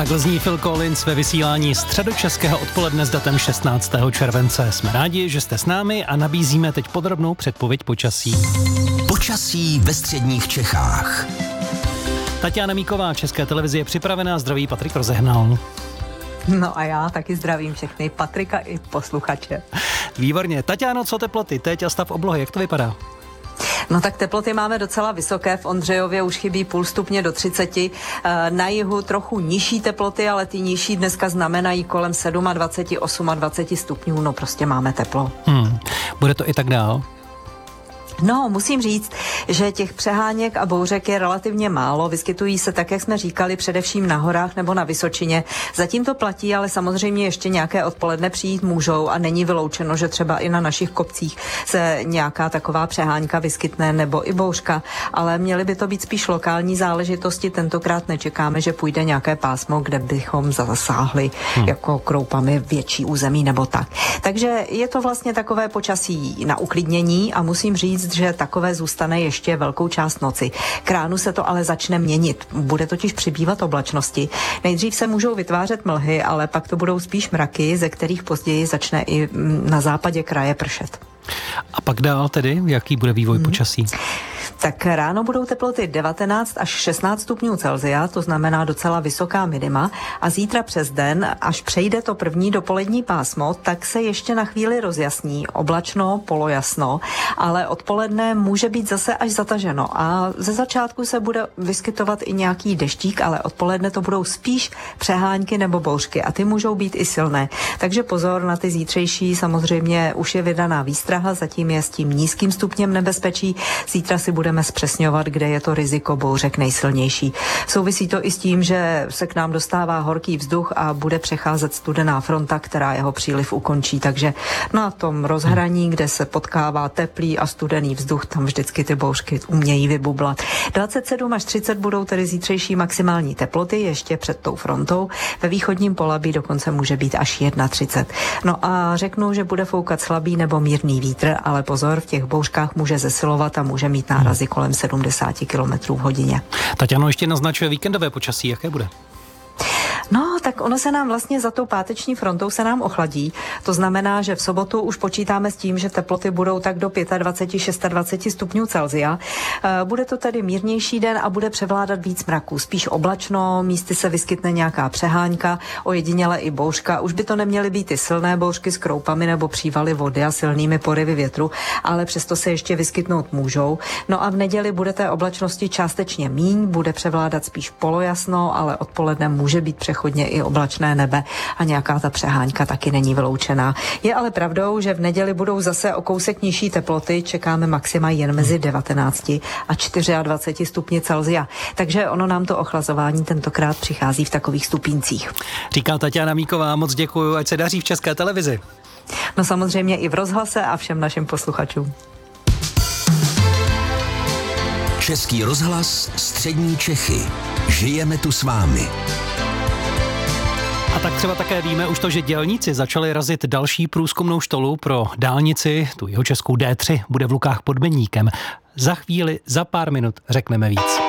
Takhle zní Phil Collins ve vysílání středočeského odpoledne s datem 16. července. Jsme rádi, že jste s námi a nabízíme teď podrobnou předpověď počasí. Počasí ve středních Čechách. Tatiana Míková, České televize, je připravená. Zdraví Patrik Rozehnal. No a já taky zdravím všechny Patrika i posluchače. Výborně. Tatiano, co teploty teď a stav oblohy, jak to vypadá? No tak teploty máme docela vysoké, v Ondřejově už chybí 0,5 stupně do 30, na jihu trochu nižší teploty, ale ty nižší dneska znamenají kolem 27, 28 stupňů, no prostě máme teplo. Bude to i tak dál? No, musím říct, že těch přeháněk a bouřek je relativně málo. Vyskytují se, tak jak jsme říkali, především na horách nebo na Vysočině. Zatím to platí, ale samozřejmě ještě nějaké odpoledne přijít můžou a není vyloučeno, že třeba i na našich kopcích se nějaká taková přehánka vyskytne nebo i bouřka, ale měly by to být spíš lokální záležitosti. Tentokrát nečekáme, že půjde nějaké pásmo, kde bychom zasáhli jako kroupami větší území nebo tak. Takže je to vlastně takové počasí na uklidnění a musím říct, že takové zůstane ještě velkou část noci. K ránu se to ale začne měnit. Bude totiž přibývat oblačnosti. Nejdřív se můžou vytvářet mlhy, ale pak to budou spíš mraky, ze kterých později začne i na západě kraje pršet. A pak dál tedy, jaký bude vývoj počasí? Tak ráno budou teploty 19 až 16 stupňů Celsia, to znamená docela vysoká minima, a zítra přes den, až přejde to první dopolední pásmo, tak se ještě na chvíli rozjasní, oblačno, polojasno, ale odpoledne může být zase až zataženo a ze začátku se bude vyskytovat i nějaký deštík, ale odpoledne to budou spíš přehánky nebo bouřky a ty můžou být i silné. Takže pozor na ty zítřejší, samozřejmě už je vydaná výstraha, zatím je s tím nízkým stupněm nebezpečí, zítra si budeme zpřesňovat, kde je to riziko bouřek nejsilnější. Souvisí to i s tím, že se k nám dostává horký vzduch a bude přecházet studená fronta, která jeho příliv ukončí, takže na tom rozhraní, kde se potkává teplý a studený vzduch, tam vždycky ty bouřky umějí vybublat. 27 až 30 budou tedy zítřejší maximální teploty ještě před tou frontou. Ve východním Polabí dokonce může být až 31. No a řeknu, že bude foukat slabý nebo mírný vítr, ale pozor, v těch bouřkách může zesilovat a může mít nárazy kolem 70 km v hodině. Tatiano ještě naznačuje víkendové počasí, jaké bude? No, tak ono se nám vlastně za tou páteční frontou se nám ochladí. To znamená, že v sobotu už počítáme s tím, že teploty budou tak do 25, 26 stupňů Celsia. Bude to tedy mírnější den a bude převládat víc mraků. Spíš oblačno, místy se vyskytne nějaká přehánka, ojediněle i bouřka. Už by to neměly být ty silné bouřky s kroupami nebo přívaly vody a silnými porivy větru, ale přesto se ještě vyskytnout můžou. No a v neděli bude té oblačnosti částečně míň, bude převládat spíš polojasno, ale odpoledne může být přechodně i oblačné nebe a nějaká ta přehánka taky není vyloučená. Je ale pravdou, že v neděli budou zase o kousek nižší teploty, čekáme maxima jen mezi 19 a 24 stupni Celsia. Takže ono nám to ochlazování tentokrát přichází v takových stupíncích. Říká Tatiana Míková, moc děkuju, ať se daří v České televizi. No samozřejmě i v rozhlase a všem našim posluchačům. Český rozhlas, střední Čechy. Žijeme tu s vámi. A tak třeba také víme už to, že dělníci začali razit další průzkumnou štolu pro dálnici, tu jihočeskou D3, bude v Lukách pod Beníkem. Za chvíli, za pár minut řekneme víc.